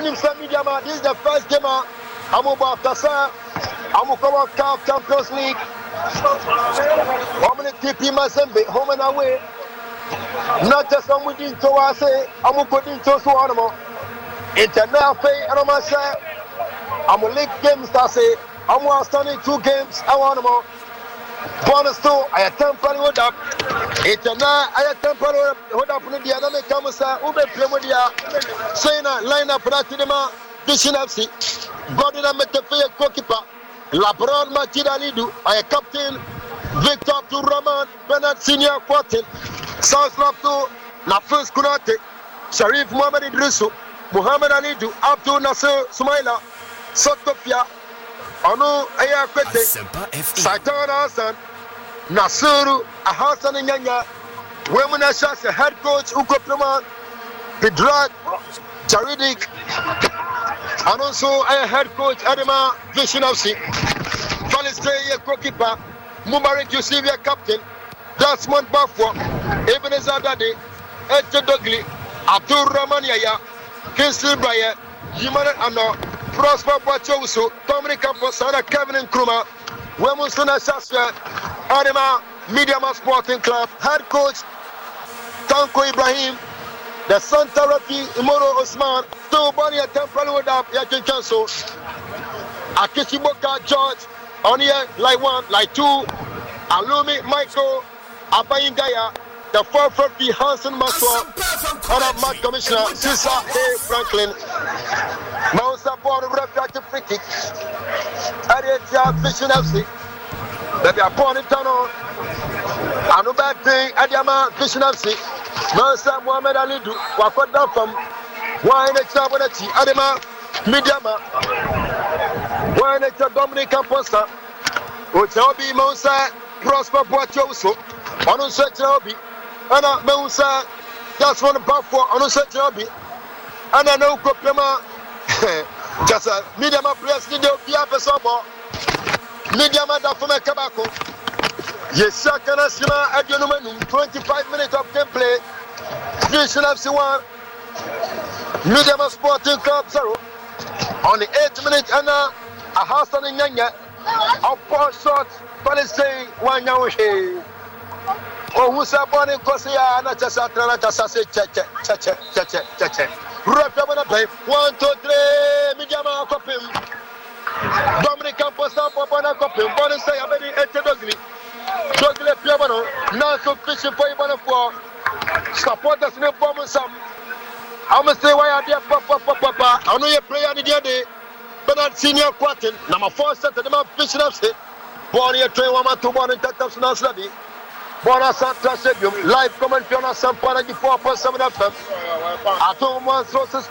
Unim Media Man, this is the first game. I'm about to say, I'm going to CAF Champions League. I'm going to TP Mazembe, home and away. Not just I'm within to say, I'm going to go to Suanamo. International pay, and I'm going to say, I'm going to league games that say, I'm going to stand in 2 games, I want more. Bonus 2, I attempt to hold up. International, I attempt to hold up with the other Kamusa, Ube Premodia, Sena, line up for that cinema, Vision FC, Godina Metafia goalkeeper, Labron Matida Lidu, I captain, Victor to Roman, Bernard Senior Quartin, South Lab to Nafus Kunate, Sharif Mohamed Idrisu, Muhammad Alidu, Abdul Nasser Sumaila, Sotopia, Anu Ayakwete, Saitan Hassan, Nasuru, Hassan Nyanya, Women Ashas, the head coach, Uko Praman, Pidrak, Jaridik, and also a head coach, Adama Vishinavsi, Palestine, goalkeeper, Mubarak Yusivia, captain, Desmond Bafwa, Ebenezer Dade, Ed Dogli, Atur Ramaniaya, Kinsley Bryan, Jimana Ano, Prosper Bachoso, Dominic Camposana, Kevin Nkrumah, Wemusuna Sasha, Adama Media Man Sporting Club, head coach, Tanko Ibrahim, the Santa Rafi, Imoro Osman, Tobani Temple with up, Yakin Chanso, Akishiboka George, Onia, like 1, like 2, Alumi Michael, Abayingaya, the 450 Hansen Maswa, and Matt Commissioner, Cesar A. Franklin, Mount Support refractive free kick, Ariatia Vision FC, that they are born in Tano, and no bad thing, Adiama Vision FC, Mansa Mohamed Alidu, Wakoda from Wine Examinati, Adama, Midiama, Wine Extra Dominic Camposa, Ochabi Monsa, Prosper Boachoso, Onusha Chabi, Anna Mousa, that's one about for Onusha Chabi, and I know Kopema, just a Midiama President of Piapasobo, Midiama Dafuma Kabako. Yes, Sakana Sima at Yonuman, 25 minutes of gameplay. Vision FC 1, Midiama Sporting Club 0. On the 8th minute, Anna, a Hassan and Yanya, a 4 shots, Palestine, 1 hour. Oh, who's a bonnet Kosia, and that's a Sase, Chacha. Rapamana play 1, 2, 3, Midiama Copim. Dominic Campos, Papa Copim, Bonus say, I'm ready at the Dogly. Dogly Piano, now so fishing for Ibana for supporters in the bomb. Some I'm going to say, why are there, Papa? I know you pray on the day. Bernard Senior Quartin, number 4 set to the man fishing up. Born here, train 1 to 1 in Tatas Naslabi. Bonasa Stadium, live commentary on some part of the 4.7 FM. At home, 1 sources,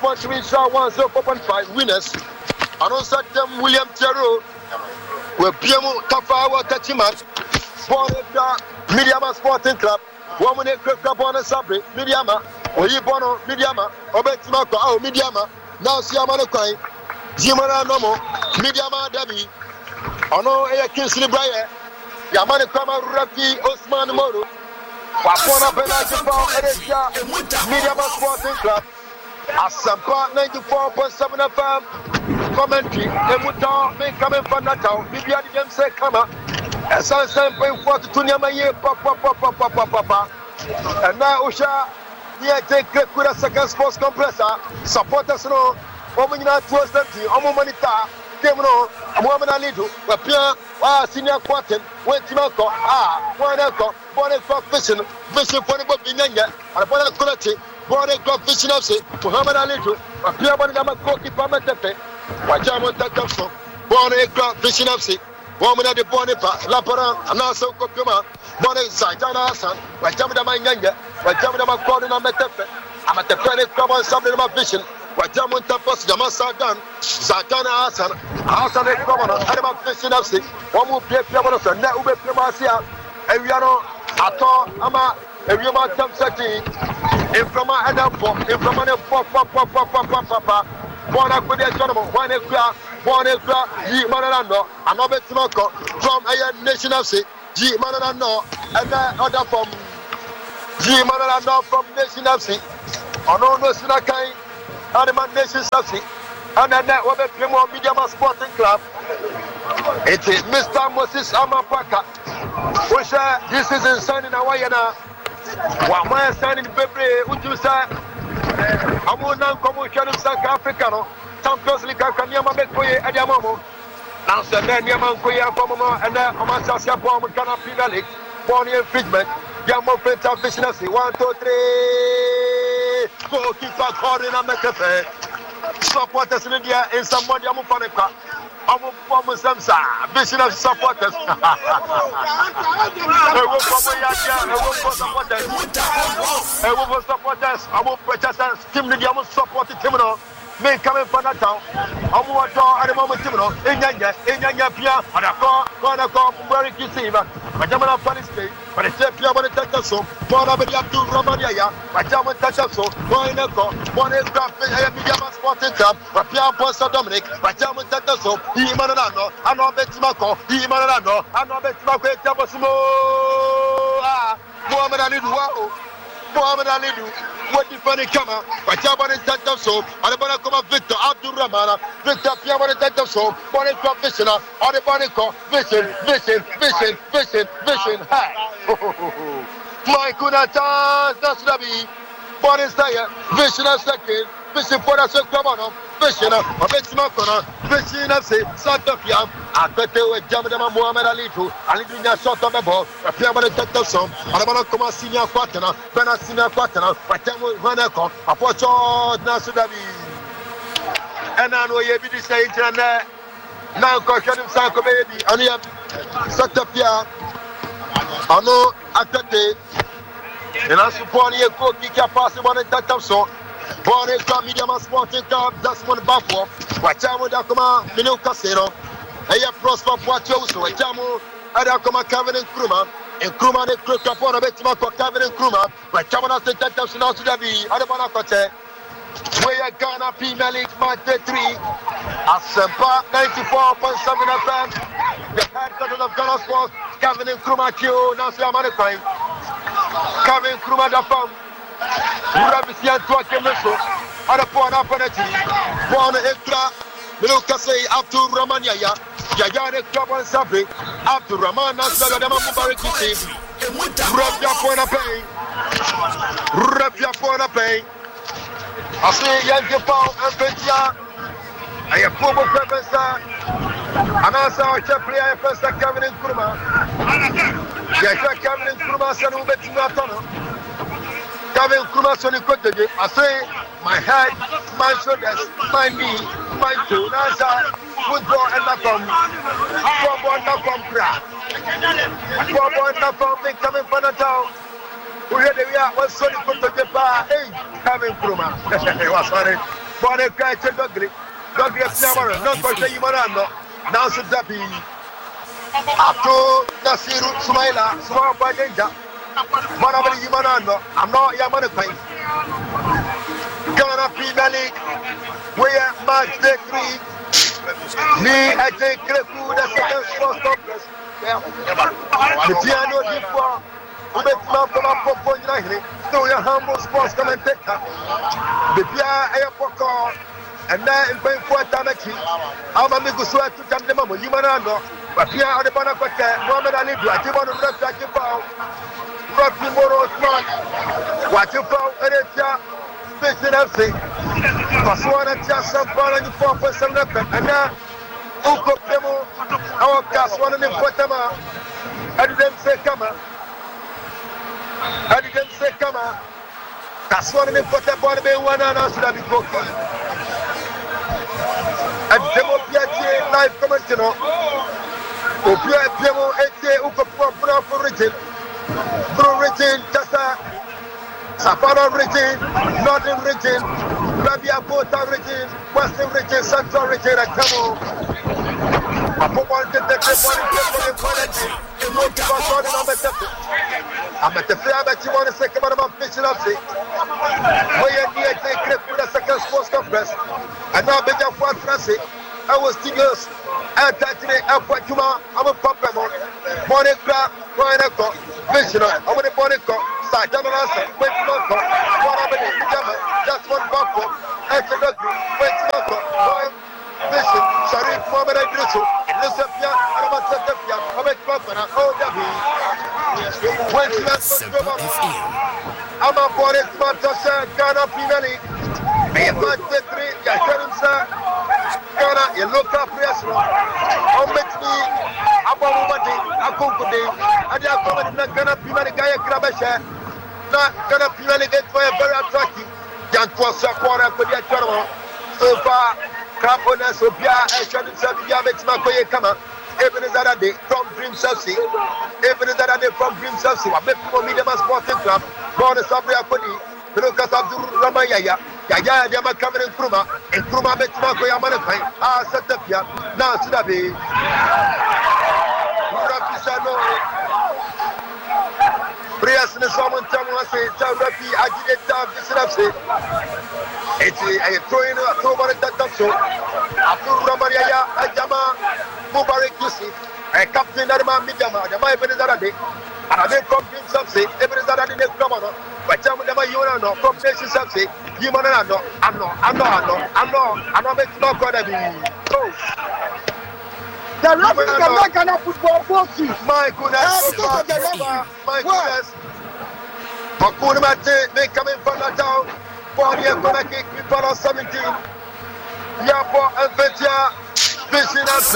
104.5 winners. And on Saturday, William Thierry, with Piemo Tafawa Tachiman, born at Midiama Sporting Club, Woman Crabona Sabri, Midiama, Oyibono, Midiama, Obetimako, oh, Midiama, now Siamano Kai, Jimana Nomo, Midiama Debbie, Ono Aya Kinsley Bryan. Yamani Kama Rafi Osman Moro, Wapona Penalty Foul, Eresia, Midiama Sporting Club, Asampa 94.7 FM, commentary, Emuta, may come in from Natal, Bibia didn't say Kama, and Sunshine point 4 to Tunyama year, Papa, and now Usha, here take Kuda second sports compressor, supporters no, Omina 270, Omomanita. Kemno, Muhammad Alidu, Wapia, Senior Quartin, Wentimako, Wanako, Bonnet Fishing, Fishing for the Bobinanga, and Bonnet Kulati, Bonnet Fishing of Muhammad Alidu, Wapia Bonama Koki Pamatepe, Wajamo Takamso, Bonnet Fishing of Woman at the Bonipa, Laparan, and also Kopuma, Bonnet Saitana Hassan, Wajamada Manga, Wajamada Cordon and Metepe, I'm at the Planet Club on Sunday of Vision. Wajamun Tapos, Jamasa Gun, Satana Hassan, Governor, Adama Fishing FC, one will play Pianos, and that will be Primacia, Eviano, Ato, Ama, Eviama Tamsati, Inframa Adapo, Inframana Papa, Bona Kudia Jonamo, one acre, G Manano, another Timoko, from a Nation FC, G Manano, and other from G Manano from Nation FC, Ono Sinakai. Animal Nation Sassy, and then that was the Media Sporting Club. It's Mr. Moses Amapaka. Which this is in signing away now. What my signing February, would you say? I'm on non commotion of South Africa. Champions League can make for you at Yamamo. Now, sir, then Yaman Koya Pomo and then Amasasia Bomb Kana Premier League. Bonnie infringement. Yamo French efficiency. 1, 2, 3. Go keep out calling a McAfee. Supporters in India in somebody Amupaneka. Amu Samsa. Business supporters. Supporters. Amu purchasers. Team the Yamu supported Timino. Me coming from that town. I'm going to at the moment, in Yanya, Pia, and I call very kissing. But I'm not funny state, but it's a Pia when it touches so. One of the Abdul Romania, but German touches so. One is Media Sporting Club, but Pia Posta Dominic, but German touches so. He Manano, I know Betimako, he Manano, I know Betimako, Tabasmo. Mohamed Ali, wow. Mohamed Ali, what the funny camera, but Japan is that so, and the Banacoma Victor Abdul Ramana, Victor Piaman is that so, Bonnie Professional, or the Bonico, Vision, my Kunata, that's the be, Bonnie Sayer, Vision a second, Vision for us, Cabano, Vision, or Betimacona, Vision of Santa Pia, I bet they were Jamada Mohamed Ali too, and living a shot of the ball, a Piaman is that so, and the Banacoma Senior Quatana, Benasina Quatana, but Manako, a Pocho Nasudabi. And I know you be the same, and now caution himself, baby, and you have Satapia. I know at that day, and I support you, Koki Capacity, and that so. Born a Media Sporting Club, that's one Buffalo, Wachamu Dakuma, Minu Casino, a prosper Poacho, Wachamu, Adakuma Kevin and Kruma. And Kruma de Krukapon of Betimako Kevin and Kruma, but Chamana said that that's not to be Adabanakote. We are Ghana Premier League Match 3 at Sempa 94.7 FM. The headquarters of Ghana Sports, Kevin and Kruma Q, Nancy Amanekine. Kevin Kruma Dafam, Rabisian Tuakemeso, Adapon Apanati, Bon Extra, Milokase up to Romania. Yayane Club on Sabi, Abdul Rahman, Nasaladama Mubaraki team, Rabia Pona Pay. I say Yankee Paul and Benja, I have Pomo Professor, and also our chef player, Professor Kevin and Kurma. Yes, Kevin and Kurma said, who bet you not on Kevin Kurma, so you could do. I say, my head, my shoulders, my knee, my toe, Nasa. Football and not from football, not from crack. Football, not from me coming from the town. We had the real was so good to the bar. Hey, coming from us. It was funny. But a guy to Dugley. Dugley of Samara, not for the Imarano. Now, should that be after Nasiru Sumaila, small by danger. Manabali Imarano, I'm not Yamanakai. Ghana Premier League, where match day 3. Me, I take Crefu, the second sports complex. The piano before, who makes love from a pop United, so your humble sports commentator. The piano airport, and then in paying for Tamaki, I'm a Migusua to Tamdemo, Yumanano, but Pia on the Banacote, Mohamed Ali, I give on the left like you found. Rocky Moro, what you found, and it's Business Paswana Chasa Palan 4.7 and now Uko Pemo, our Caswan and Potama. I didn't say Kama. Caswan and Potama, one and answer the book. And Demo Piachi, live commentino. Upia Pemo, Ete, Uko Pura for Richard. Through Richard, Tassa. Sapana region, Northern region, Rabia Bota region, Western region, Central region, and Cabo. A football get the quality, and more people are I'm at the fair that you want to say about fishing up. Where you need to take with a second sports conference, and now big up one Francis. I was Tigers, and today, I'm a pop lemon, Monica, Monaco, Vision, I'm a Monaco. Just one buffalo, extra doggy, wait, Mohamed Idrisu, Elizabeth, Aramasatapia, Mohamed Kwafana, oh, David. When she has to go on, I'm a boy, Smartasha, Ghana, Pinelli. If I take 3, I tell him, sir, Ghana, you look up, yes, I'll make me. Abomadi, Akunkudi, Adia Comedy, Ghana, Pinelli, Gaya Grabasha, not Ghana, Pinelli, get for a very attractive. Jantua Sapora, Kodia Toronto, so far, Crapona, Sophia, and Shannon Sabia, Makoye Kama, even as other day from Dream Selfie, even as other day from Dream Selfie, I met for Media Sporting Club, born a Sabria Kodi, Lucas Abdul Ramaya, Yaya, Yama Cameron Kruma, and Kruma met Makoya Manakai, Satapia, now Sudabi. Prias ne someone tell me say Rafi agitator Bisnafse. It's a throwing a throw on that so Abdul Ramaya Ajama Mubarak Yusuf, a captain Arma Midama, the my Benazade, and I then from himself say, every Zada in the Gramana, but tell me that you know, from Nations of say, you man, I know, I'm not making no God of me. The American football forces. My goodness, my goodness. Makunimate, they coming from the town. For the economic people on 17. Yapo and Vetia, fishing us.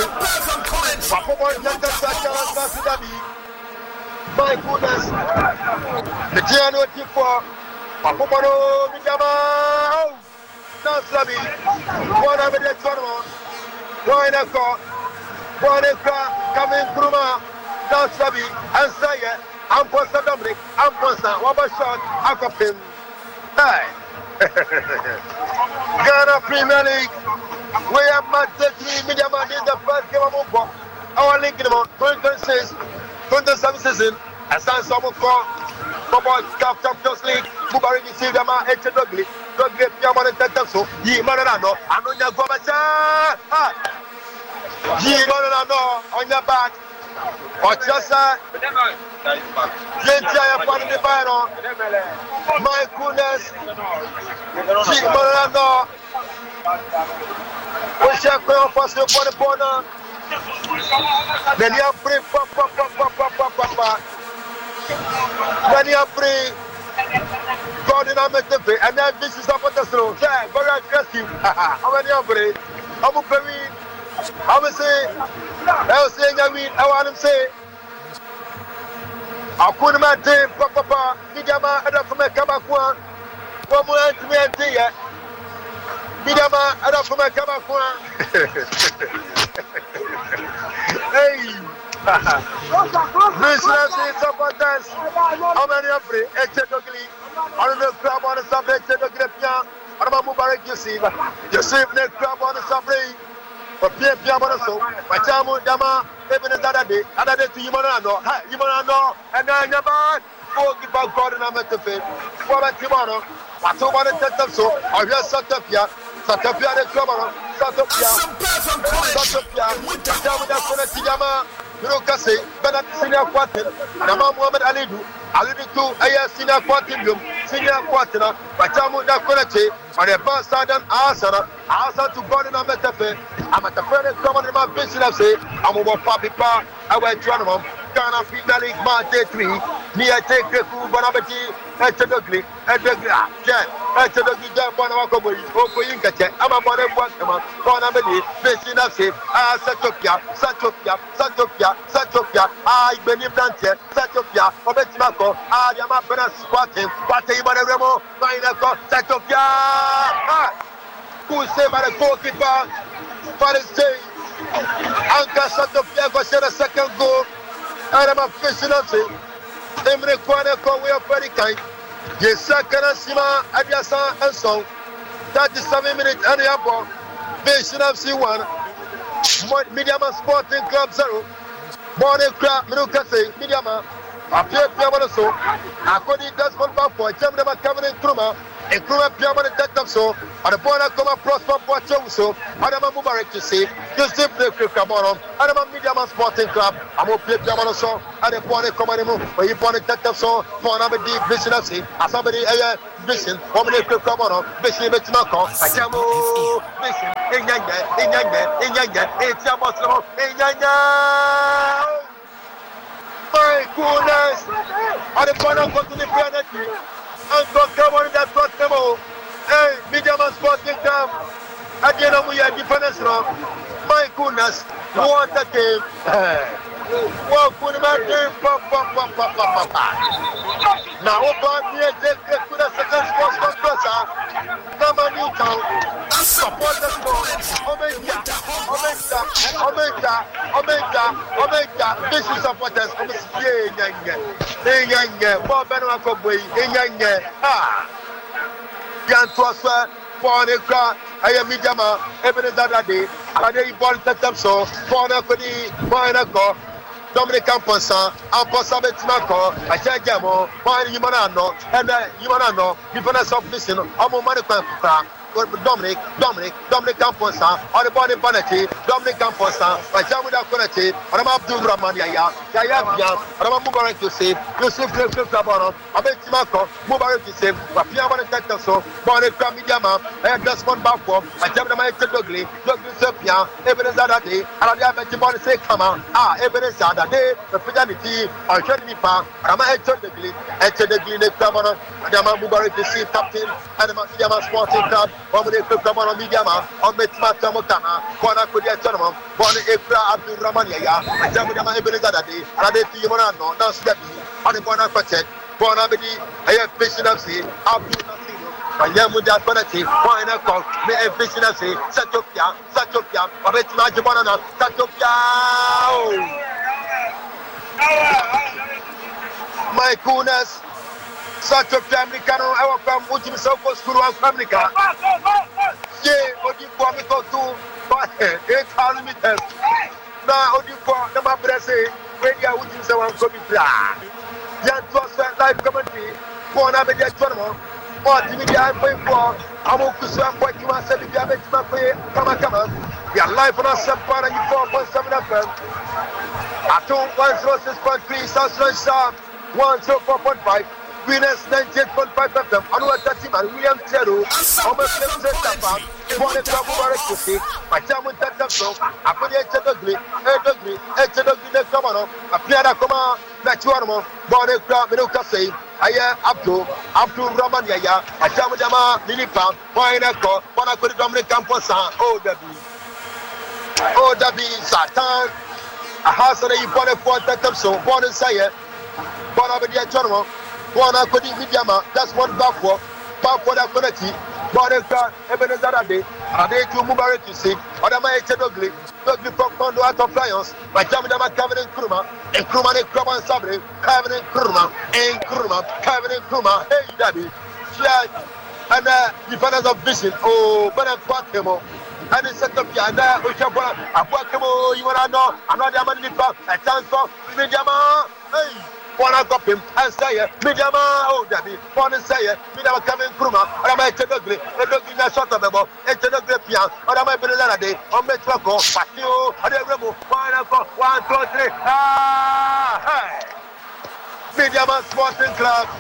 My goodness. The Giano Tipo, Papomano, Midama, Nasabi, one of the tournament. Why not go? Coming through Nasabi, and say it. I'm Posta Dominic, I'm Posta, Wabashon, Akopin. Hey. Ghana Premier League, we have Manchester Media Man in the first game of football. Our league in the 2026, 27 season, and some of football Champions League, Mubarak Sidama, H. Dugley, Yaman and Tetaso, Yimanano, and on your Gomacha. Yimanano on your back. Ochasa, Gentia upon the Byron, my goodness, Chimarano, we shall go for the corner. Then you have free, papa. Then you have free, God in Ametepe, and then this is up at the slow. Very aggressive. How many are free? I'm very. I will say, I want to say, I couldn't imagine Papa, Midama, and from a Kamakwan, one more to me and dear. Midama, and from a Kamakwan. Hey, this is someone dance. How many are free? Echedogli, on the club on the subject of the Grepia, or Mubarak Yusuf, Yusuf, the club on the subject. For Pierre Monaso, Pachamu Dama, even another day to Yimanano, and I never forgive about God and I'm at the faith. For a Timano, what's over the Tetaso, or just Satapia, the Tomorrow, Satapia, Tijama, Lucasi, Benat Senior Quartet, Nama Muhammad Alidu, Alidu, Aya Senior Quartium, Senior Quartina, Pachamu da Konache, on a bus Sadan Asana, Asa to God and I'm at the faith. I'm at the friend of common in my business. I'm over Papipa, I went to Anamum, Ghana Premier League, Marte 3, near Take the Fu, Bonabati, Echedogli, Jan, Echedogli, Bonawako, Okoyinka, I'm a mother, Bonabati, Business, Satopia, I believe Dante, Satopia, Obetimako, Yama Benas squatting, Patay Remo, Mainako, Satopia, who say by the goalkeeper. Palestine, Anka Satopia was a second goal. I'm a efficiency. Emre Kwane Kowe of very kind. Yesakana Sima, Adiasa, and so 37 minutes and a ball. Vision of C1, Mediama Sporting Club 0, Morning Club, Minukase, Mediama, Appear Piamanaso, according to Desmond Bampo, Jamma Cameron Kruma. And Kruma Piamana Tetaso, and the Bona Coma Prosper Poachoso, Adama Mubarak to see, you simply Krikamono, Adama Mediama Sporting Club, I'm a Piamanaso, and the Bona Comanimu, where you Bona Tetaso, Bona Deep Vision of Sea, as somebody a vision, Omni Krikamono, Vision Mako, Ajamo, Vision, it's a Muslim, my goodness, I don't want to go to the planet and talk about that possible. Hey, Media Man Sporting Club, at the end of the year, difference, my goodness, what a game. What could man do? Now, open the executive to the second sports compressor. Number Newtown. Support the sport. Omega. This is supporters. Bob Benwako Boy. Yan Tossa. Fonica, I am Midama, Ebenezer Day, and they bought the Temso, Fona Kodi, Moinaco, Dominic Camposa, Amposa Betinaco, Ajamo, Mine Humanano, and Humanano, difference of listen, Amo Manica. Dominic Camposa, or the body Bonetti, Dominic Camposa, Jamuda Konati, or Abdul Ramania, Yaya, or Mubarak to save, Yusuf Cabano, Abetimaco, Mubarak to save, Piamon Tetaso, Bonnet Camidama, and Desmond Bafo, Jamaica Dugley, Douglas Sepia, Ebenezer Day, and I bet you want to say, come on, Ebenezer Day, the Fidelity, or Shanipa, Rama Etodugly, Etodugly, Camano, Dama Mubarak to see Captain, and the Matiama Sporting Club. One day, Kamana Midama, on Metmata Mokama, Kwana Kudia Tournament, Bonnie Ekra Abdul Ramania, Jamama Ebenezadi, and I did Yumano, now Steppy, on the Bona Quartet, Bonabidi, I have Vision of Sea, Abdul Nasino, and Yamuda Bonati, Bona Cock, the Vision of Sea, Satopia, Abetma Jabana, Satopia. My goodness. Such a family can our come with himself for school and family car. Yeah, what you want me to do? But 8,000 meters. Now, what you want the Mabrese, when you are with himself and coming flat. Young Tossa live commentary, born up at the tournament, or Timmy, I'm going for. I'm going to say, I'm going to say, if you have it, come on. You are live on us, 4.7 FM. At 106.3, South 104.5. Winners 98.5 FM. Another 30 man, William Terro, almost left center back. One of the to see. My time with that so. I put the Echedogli, come on. A Piana Coma, Natuarmo, Bonnet, Minuka say. I am Abdul Raman Yaya, a Jamadama, Ninipa, Poinaco, Ponaco Dominic Camposa, Dabi, Satan. A house that you bought a quarter so, Bonnet Sayer, Bonabadia Tournament. Bona Kodi Midiama, that's one back for that quality. Boneka, Ebenezer Day, and they to Mubarak to see, or the Maete Dogli, Dogli Commando out of Lions, by Jamidama Kevin and Kruma, and Kruma and Kruma and Sabri, Kevin and Kruma, hey, Daddy, and defenders of vision, but I'm Quatemo. And it's set up here, and there, which are Quatemo, you want to know, another man in a chance for Midiama, hey. One I got him and say, Midama, Daddy, one and say, Midama coming Kruma, and I might take a grip, and looking at shot of the ball, and take a grip here, and I might be another day, on Metroco, but you, and then remove 1, 2, 3, Midama Sporting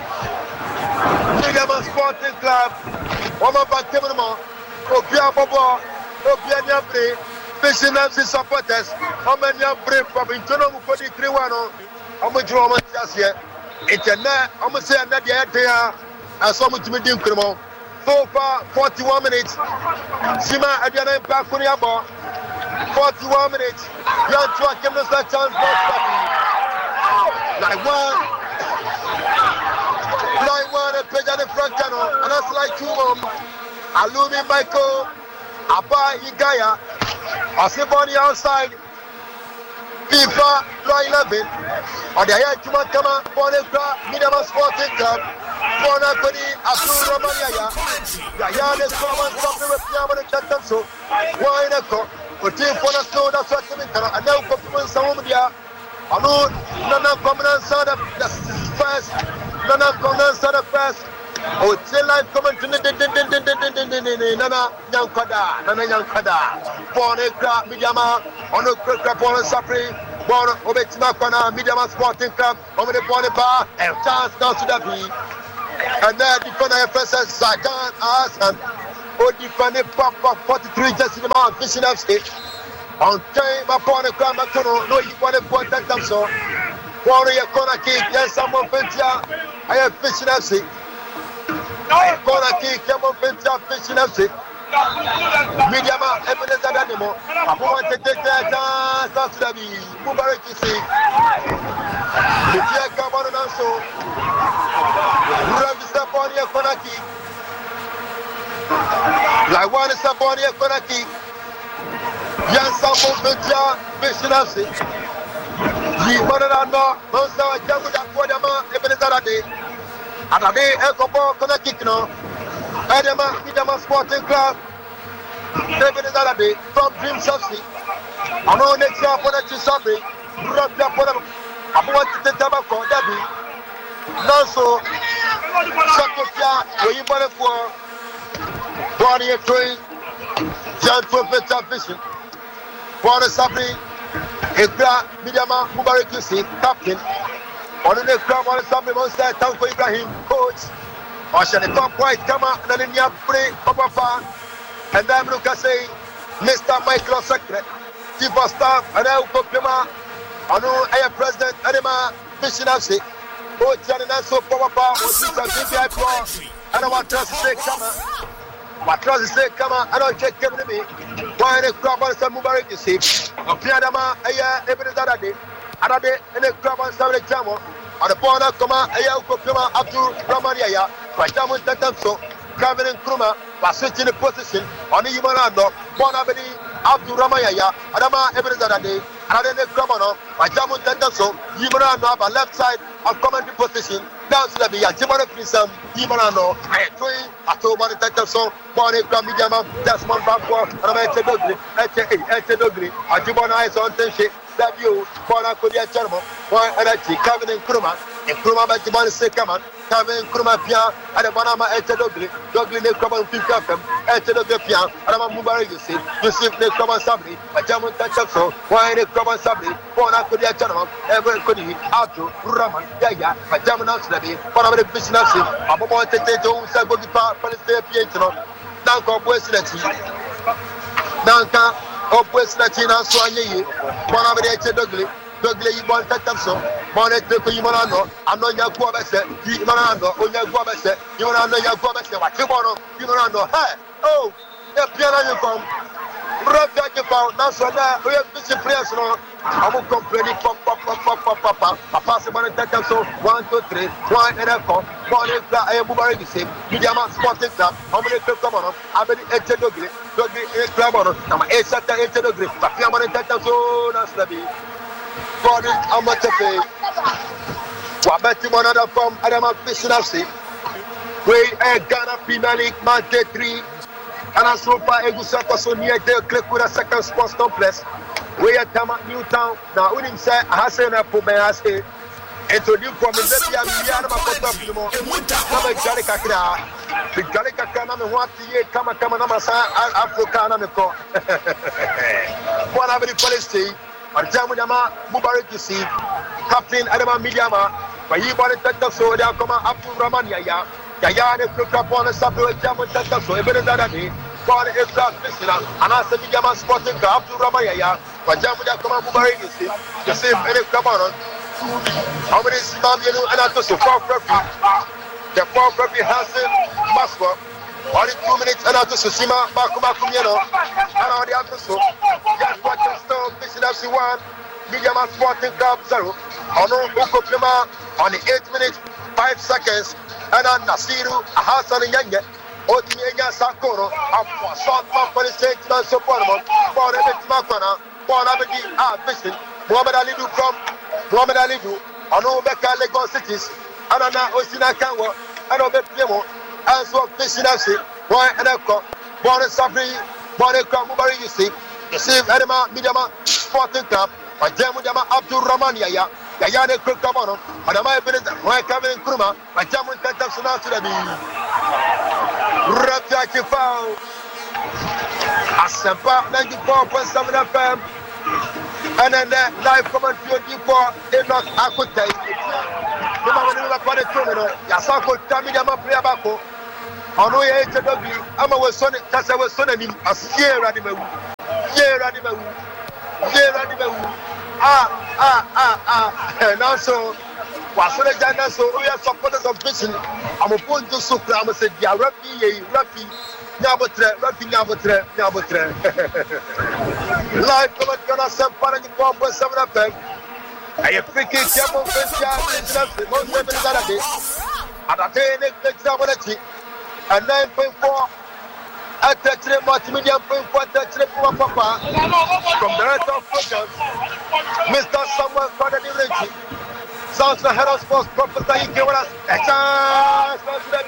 Club, one of our Timmerman, Opia Bobo, Opia Nyabri, Fishing FC supporters, how many are brave from internal 43-1? I'm going to draw my chest here. It's a net. I'm going to say that the idea as someone to be doing criminal. So far, 41 minutes. Sima Adriana back on the ball. 41 minutes. Young Chua came to that chance. Like one, a page at the front channel. And that's like 2 Alumi Michael, Abba Igaya, Asiboni outside. FIFA Law 11 or the Ayatuma Kama Boneka Minama Sporting Club Bona Kodi Abdul Ramania Yaya is common something with Yamana Chatanso why not go but team for us know that's what we can and now performance Samudia Anu Nana Common Son of the first Nana Common Son of first oh still live comment to Nana Yankada Boneka Midama on the Krapon Sapri, born Obetima Kona, Midama Sporting Club, over the Bonipa, and chance now to the B. And then the Kona FSS Sakan Asan, O defended Papa 43 just in the mouth, fishing FC. On time upon a crime, no, you want to put that up so. Warrior corner kick, yes, someone Pentia. I have fishing FC. Corner kick, someone Pentia, fishing FC. Mediama, evidence of animal. I want to take that chance after the Mubarak to see. The Tia Cabana also. Rub the Saponia corner kick. Like one is Saponia corner kick. Yes, someone Pentia, fishing FC. The Banana, no, so Jamuda Quadama, evidence of the day. And a day, Ecopo, corner kick no. Midama Sporting Club. David is other day from Dream Subsidy. I know next year for the Chisabi. Rock the Podam. I want to take tobacco, Debbie. No, so Sakotia, where you bought it for body and train, John Prophet Vision. For the Sabri, Ekra, Midama, Mubarikusi, captain. On the crowd, on the Sabri, Monster, Tanko Ibrahim, coach. I shall the top white come out and then you have pray, Papa. And then look at say, Mr. Michael Secret, Chief of Staff, and I will compliment. I know I am President Anima Mission FC. Oh, Janina, so Papa, and I want to say, come on. What does it say, come on? I don't check me. Why the crop on some Mubarak you see? A pianama, a year, every other day. Another day, and a crop on some Jamo. On the corner, come on, a year, compliment up to Ramania, by Jamus Tatamso. Kevin Kruma was switching the position on the Imanando, Bonabedi, Abdu Ramaya, Adama, every other day, and then the Kramano, by Jamu Tendaso, Imanano, by left side of commanding position, down to the Bia, Jimano Prism, Imanano, I train, Atoman Tendaso, Bonnie Kramijama, Desmond Bampo, and I'm Dogri, Ajibana is on Tenshi, that you, Bona Kodia German, one energy, Kevin and Kruma, and Kruma Bajiman Sekaman. Kevin Kruma Pia, and the Banama Etedogri, Dogli ne Kraman Fikam, Etedogri Pia, and I'm Mubarak, you see the Kraman Sabri, a German Tacho, why the Kraman Sabri, Bona Kodia Channel, Ever Kodi, Arthur, Raman, Yaya, a German Amsterdam, one of the business, a moment to take to Sagopa, Palestine Pietro, Nanka Westleti, Nanka of Westlatina, Swany, one of the Etedogli. Dogli Bon Tatamso, Monet Yimano, I'm not your Guabese, Yimanando, Oya Guabese, Yimanando Yaguabese, what you want, Yimanando, hey, oh, the piano from Rock found, now so that we have vision players. I will complain, pop, pass the Tatamso, 1, 2, 3, 1 and a call, one is that I am Mubarak, the same, Midama Sporting Club, how many come on, how many Etedogli, Dogli Club on, I'm a Sata Etedogri, but Yaman Tatamso, Naslabi. For this amateur pay, we bet him another from Adama Fishinasi. We are Ghana Premier League match day 3, and as so far Egusaka so near the click with a second sports complex. We are Tama Newtown. Now, we didn't say Hassan Pumayase. And to do from the Zambia, the Gallica Kana, what the Kama Namasa, Africana, one of the policy. And Jamudama Mubarak you see, Captain Adama Midiama, but he wanted to so they are coming up to Ramania, Yaya, they look upon a subway Jamu Tata, so every other day, for a class listener, and I said Midama Sporting up to Ramaya, but Jamuda come Mubarak you see, the same any Kamaron. How many Stambian and I took so far the 4th referee Hansen Maswa. 2 minutes and after Susima, Bakumakumino, and all the others. Just watching Stone, Mission FC 1, Mediama Sporting Club 0, on Ukopima on the 8 minutes, 5 seconds, and on Nasiru, Hassan Yanga, Otinya Sakoro, and Short Man for the State Man Support, for the Makana, for Abedi, Vision, Muhammad Ali from Muhammad Ali, on Obeka Lagos cities, and on Osina Kanwa, and Obepimo. As well, Fishing FC, why and I call Bonnet Sabri, Bonnet Mubarak, you see, Edema, Midama, Sporting Club, by Jamudama Abdul Ramania, Yayane Kukamano, and I might be why Kevin Kruma, by Jamun Tatasuna to the B. Rapaki foul. Asempa 94.7 FM, and then live comment 24 in not Akutai. The Mamma Pade Terminal, Yasako Tamidama Priabaco. ono ye chedobi ama we so ne kasa we so na nim asie rade mawu now so was the Jana so we are supporters of vision. I'm a point to so I'm said ya rafi Nabotre live from Ghana some para the 1.7 FM I think it's a moment and I think and 9.4 at the multimedia point Papa from the rest of programs, Mr. Samuel Kwadani Sounds the head of sports professor he gave us a chance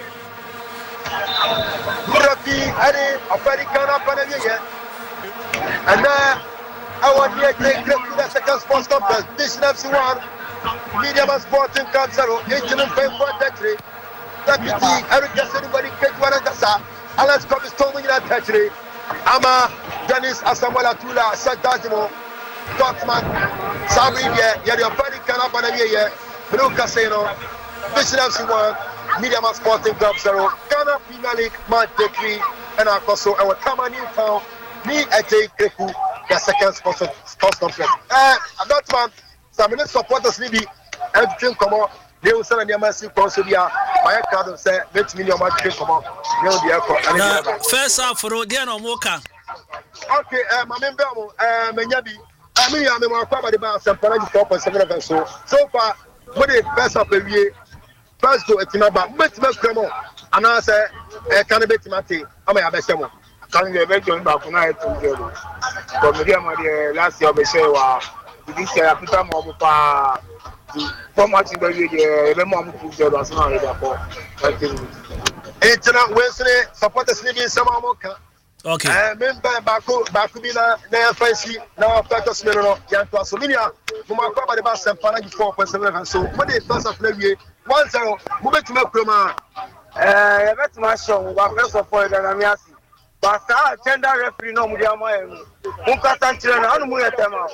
Murati Eddie of American Panania and I want to take the second sports complex this next one Medium Sporting Club 0 18.4 Deputy Eric anybody get one and Alex Cobbs told me that actually. Ama Dennis Asamoah Tula Sadazimo Dotman Sabria Yadio Paddy Canabana Blue Casino Vision FC1 Media Sporting Club 0 Ghana Premier League match day 3 and also our Tama New Town me at Keku the second sports complex Dotman some supporters maybe everything come on they will send a massive consulia my card say 8 million match come on first half for Odiano Moka. Okay, my member, Menyabi. I mean, I'm a part of the bar, some parameters 4.7 so far, what is first half a year? First go at Tinaba, but Cremo, and I say, candidate Mati, I'm a best one. Can you eventually back tonight to the from last year, Beshewa, this year, Peter Mobupa, for much in the year, the mom to the last night. It's not Wednesday, supporters living some Moka. Okay. Member Bakubina, now fancy, now Patos Mero, Yanto Sominia, whom I covered about some Panagi 4.7. So, what is first of the year? 1-0, move it to Mokuma. That's my show, but first of all, Amiasi. But gender referee no Mudiama, Munkatan Children, and Muyatama.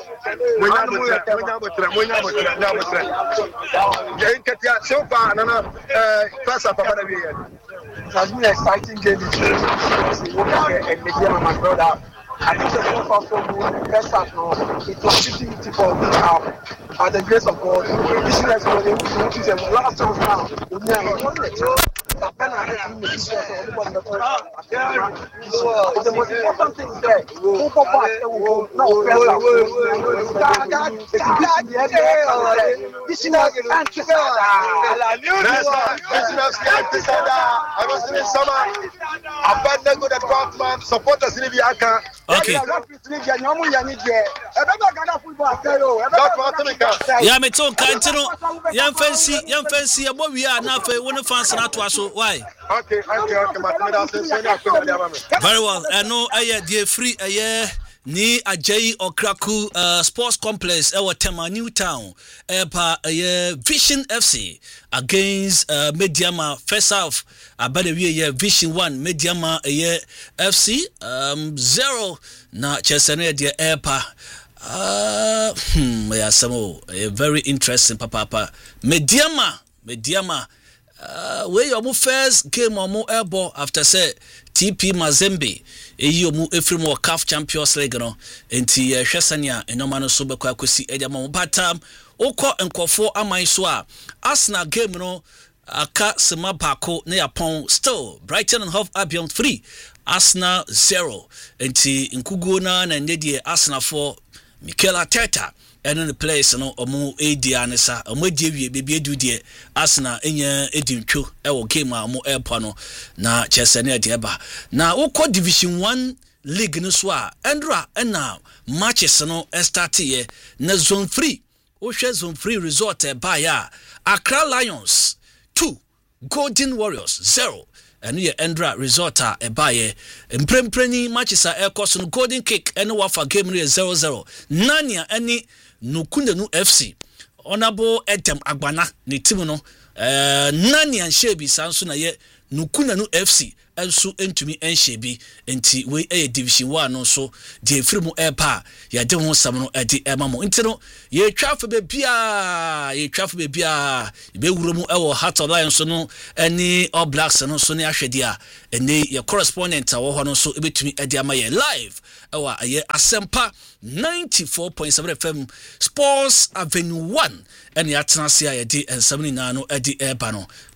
So far, no, first of the year. It has been an exciting game between and Mediama, my brother. I think the first half first half no, it was 50-50 for this half. By the grace of God, this is what they will do. The last chance now. The most important thing is there. Okay. Yeah, me too. Kantino, young fancy, about we are now for one fans not to us. Why? Okay. Very well. I know I dear free a year. Ni Ajay Okraku Sports Complex our Tema New Town Epa Vision FC against Mediama first half about a year Vision 1 Mediama FC 0 na Chesane de Epa a very interesting papa Mediama where your first game or more airball after say TP Mazembe eyomu efrimo CAF Champions League no enti hwesania enomano so bekwa akosi ejama batam okọ nkofo aman so a Arsenal game no aka sema bako na yapon still Brighton and Hove Albion 3 Arsenal 0 enti nkugo na ndedie Arsenal for Mikel Arteta and the place no omo edianesa omo diewie bebi edu die Arsenal enya edintwo e game a omo airport no na Chelsea na dieba na ukọ Division 1 league no so a endra na matches no start here na zone 3 ohwe zone 3 resort e ba ya Accra Lions 2 Golden Warriors 0 and ye endra resort e ba ye mprempreni matches a cost no Golden Kick and wafa game no 0-0 Nania any Nukundenu FC Honorable Edem Agbana ni team no Nani and Shebi Sanso na ye Nukuna no FC enso entumi enhye bi enti we division 1 no so de efiri mu epa ya de ho sam no de emamo enti no ye twafo be bia be wuro mu ewo Heart of Lions no eni All Blacks no so ne ahwede a ene ye correspondent a wo ho no so ebetumi de ama ye live ewa ye Asempa 94.7 FM Sports Avenue 1 eni atena se a ye de ensam ni na no de eba no